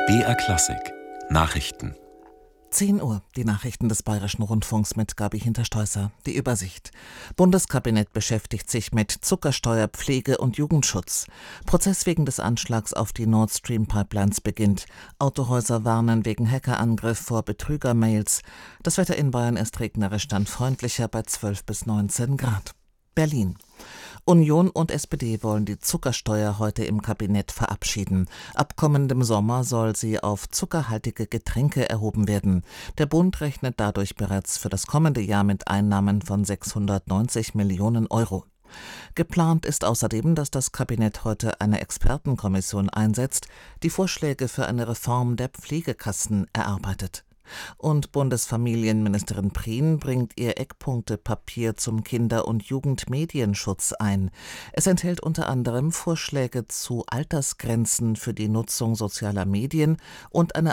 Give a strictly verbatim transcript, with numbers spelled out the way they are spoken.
B R Klassik Nachrichten. zehn Uhr, die Nachrichten des Bayerischen Rundfunks mit Gabi Hinterstoißer. Die Übersicht. Bundeskabinett beschäftigt sich mit Zuckersteuer, Pflege und Jugendschutz. Prozess wegen des Anschlags auf die Nord Stream Pipelines beginnt. Autohäuser warnen wegen Hackerangriff vor Betrügermails. Das Wetter in Bayern ist regnerisch, dann freundlicher bei zwölf bis neunzehn Grad. Berlin. Union und S P D wollen die Zuckersteuer heute im Kabinett verabschieden. Ab kommendem Sommer soll sie auf zuckerhaltige Getränke erhoben werden. Der Bund rechnet dadurch bereits für das kommende Jahr mit Einnahmen von sechshundertneunzig Millionen Euro. Geplant ist außerdem, dass das Kabinett heute eine Expertenkommission einsetzt, die Vorschläge für eine Reform der Pflegekassen erarbeitet. Und Bundesfamilienministerin Prien bringt ihr Eckpunktepapier zum Kinder- und Jugendmedienschutz ein. Es enthält unter anderem Vorschläge zu Altersgrenzen für die Nutzung sozialer Medien und eine